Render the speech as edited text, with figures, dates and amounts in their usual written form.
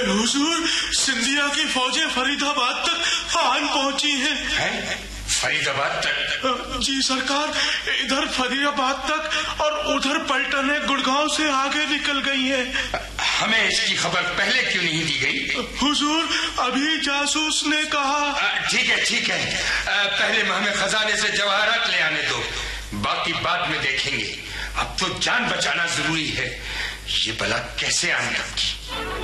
हुजूर, सिंधिया की फौजें फरीदाबाद तक आन पहुंची हैं। फरीदाबाद तक? जी सरकार, इधर फरीदाबाद तक और उधर पलटने गुड़गांव से आगे निकल गई हैं। हमें इसकी खबर पहले क्यों नहीं दी गई? हुजूर, अभी जासूस ने कहा। ठीक है, पहले हमें खजाने से जवाहरात ले आने दो, बाकी बाद में देखेंगे। अब तो जान बचाना जरूरी है। ये बला कैसे आने लगी?